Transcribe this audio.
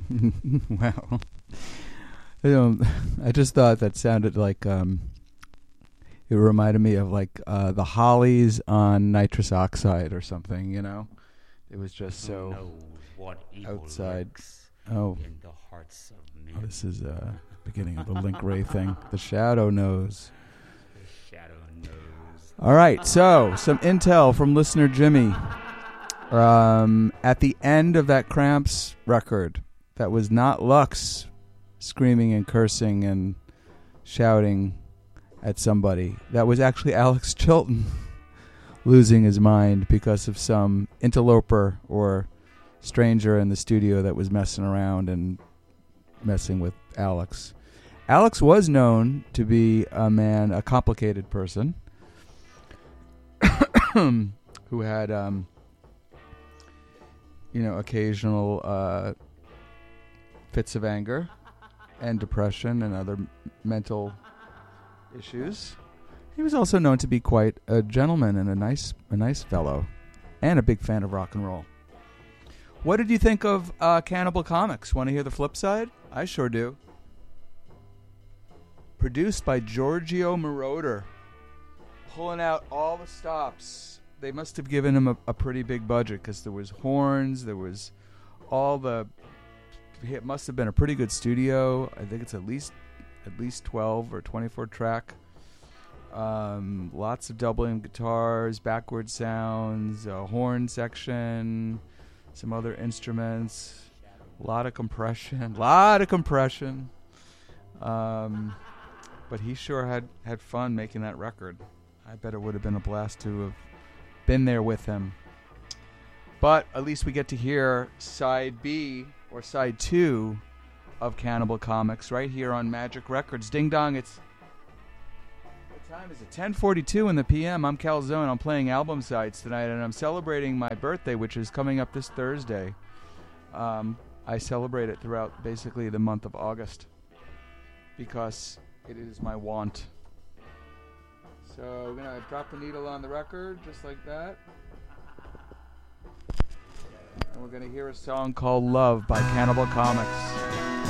Wow. I just thought that sounded like it reminded me of like the Hollies on nitrous oxide or something. It was just so knows what evil outside. lurks Oh, in the hearts of men. this is beginning of the Link Ray thing. The Shadow knows. The shadow knows. All right, so some intel from listener Jimmy. At the end of that Cramps record, that was not Lux screaming and cursing and shouting at somebody. That was actually Alex Chilton losing his mind because of some interloper or stranger in the studio that was messing around and messing with Alex. Alex was known to be a complicated person who had, occasional fits of anger and depression and other mental issues. He was also known to be quite a gentleman and a nice fellow, and a big fan of rock and roll. What did you think of Cannibal Comics? Want to hear the flip side? I sure do. Produced by Giorgio Moroder, pulling out all the stops. They must have given him a pretty big budget because there was horns, there was all the. It must have been a pretty good studio. I think it's at least 12 or 24 track. Lots of doubling guitars, backward sounds, a horn section, some other instruments, a lot of compression. But he sure had fun making that record. I bet it would have been a blast to have been there with him. But at least we get to hear side B or side 2 of Cannibal Comics right here on Magic Records. Ding dong, what time is it? 10:42 in the PM. I'm Calzone. I'm playing album sides tonight, and I'm celebrating my birthday, which is coming up this Thursday. I celebrate it throughout basically the month of August because it is my want. So we're going to drop the needle on the record just like that. And we're going to hear a song called Love by Cannibal Comics.